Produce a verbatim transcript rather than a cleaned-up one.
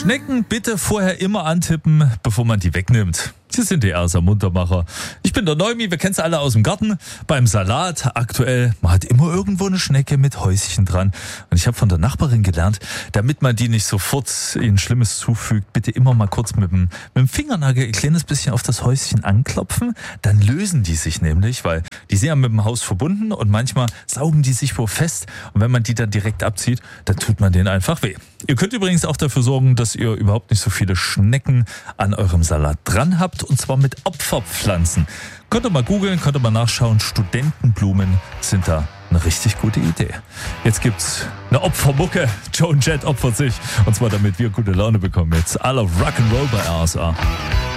Schnecken bitte vorher immer antippen, bevor man die wegnimmt. Sie sind die R S A Muntermacher. Ich bin der Neumi, wir kennen es alle aus dem Garten. Beim Salat aktuell, man hat immer irgendwo eine Schnecke mit Häuschen dran. Und ich habe von der Nachbarin gelernt, damit man die nicht sofort ihnen Schlimmes zufügt, bitte immer mal kurz mit dem, mit dem Fingernagel ein kleines bisschen auf das Häuschen anklopfen. Dann lösen die sich nämlich, weil die sind ja mit dem Haus verbunden und manchmal saugen die sich wo fest. Und wenn man die dann direkt abzieht, dann tut man denen einfach weh. Ihr könnt übrigens auch dafür sorgen, dass ihr überhaupt nicht so viele Schnecken an eurem Salat dran habt. Und zwar mit Opferpflanzen. Könnt ihr mal googeln, könnt ihr mal nachschauen. Studentenblumen sind da eine richtig gute Idee. Jetzt gibt's eine Opfermucke. Joan Jett opfert sich. Und zwar damit wir gute Laune bekommen. Jetzt I Love Rock'n'Roll bei R S A.